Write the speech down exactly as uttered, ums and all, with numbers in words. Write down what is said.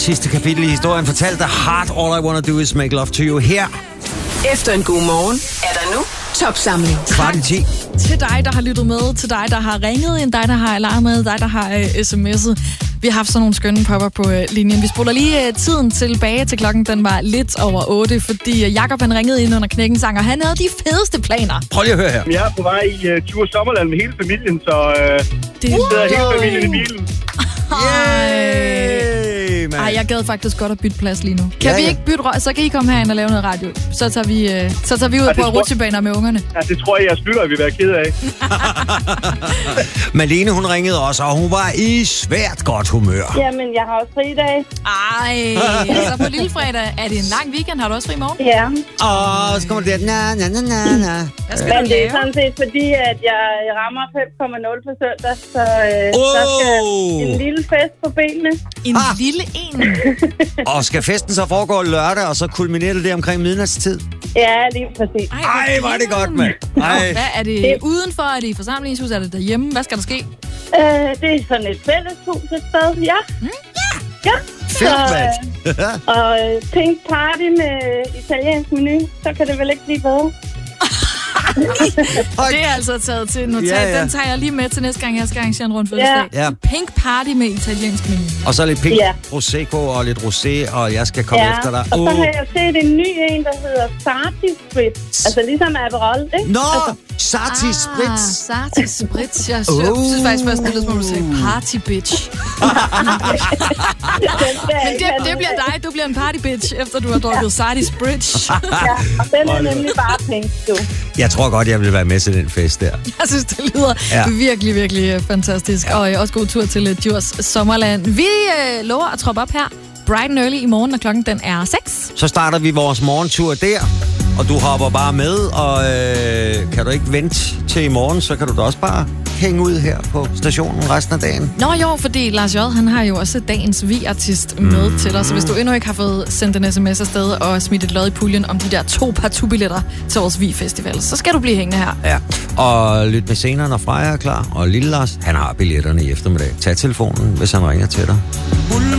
sidste kapitel i historien fortalte Heart, All I Wanna Do Is Make Love To You her. Efter en god morgen er der nu topsamling. Kvart i ti. Til dig, der har lyttet med, til dig, der har ringet ind, dig, der har alarmet, dig, der har uh, sms'et. Vi har haft sådan nogle skønne popper på uh, linjen. Vi spoler lige uh, tiden tilbage til klokken, den var lidt over otte, fordi uh, Jakob han ringede ind under knækken sang, og han havde de fedeste planer. Prøv lige at høre her. Jeg er på vej i uh, Tur Sommerland med hele familien, så uh, Det sidder hele familien i bilen. Yay, man. Ej, jeg gad faktisk godt at bytte plads lige nu. Kan Ja, vi ja. ikke bytte røg, så kan I komme herind og lave noget radio. Så tager vi, øh, så tager vi ud Ja, det på tror- rutsjebaner med ungerne. Ja, det tror jeg, jeres lytter vil være ked af. Malene, hun ringede også, og hun var i svært godt humør. Jamen, jeg har også fri i dag. Ej, altså på lille fredag, er det en lang weekend? Har du også fri i morgen? Ja. Og så kommer det der, na, na, na, na, na. Hvad skal Men du det er lave? sådan set fordi, at jeg rammer fem komma nul på søndag, så øh, Oh! der skal en lille fest på benene. En Ah. lille en. Og skal festen så foregå lørdag, og så kulminerer det omkring midnatstid? Ja, lige præcis. Ej, hvor er det godt, mand. Ej. Hvad er det udenfor? Er det i forsamlingshus? Er det derhjemme? Hvad skal der ske? Øh, det er sådan et fælleshus et sted, ja. Mm, Ja. Fedt, Så, mand. øh, og øh, pink party med italiensk menu, så kan det vel ikke blive bedre. Det er altså taget til notat. Ja, ja. Den tager jeg lige med til næste gang, jeg skal arrangere en rund fødselsdag. Ja. Pink party med italiensk menu. Og så lidt pink Ja. prosecco og lidt rosé, og jeg skal komme Ja, efter dig. og så Uh. har jeg set en ny en, der hedder Sarti Spritz. Altså ligesom Aperol, ikke? Nå, Altså, Sati Spritz. Sati Spritz. Jeg Oh. synes, synes faktisk først, det lyder som om du sagde party bitch. den skal jeg Men ikke det, have det bliver dig. Du bliver en party bitch, efter du har drukket Sati Spritz. Ja, og den er nemlig bare pink, du. Jeg tror godt, jeg vil være med til den fest der. Jeg synes, det lyder Ja. ja. virkelig, virkelig øh, fantastisk. Ja. Og øh, også god tur til uh, Djurs Sommerland. Vi øh, lover at troppe op her bright and early i morgen, når klokken den er seks. Så starter vi vores morgentur der, og du hopper bare med, og øh, kan du ikke vente til i morgen, så kan du da også bare hænge ud her på stationen resten af dagen. Nå jo, fordi Lars J. han har jo også dagens vi-artist med mm. til dig. Så hvis du endnu ikke har fået sendt en sms afsted og smidt et lod i puljen om de der to partout-billetter til vores vi-festival, så skal du blive hængende her. Ja, og lyt med senere, når Freja er klar. Og Lille Lars, han har billetterne i eftermiddag. Tag telefonen, hvis han ringer til dig.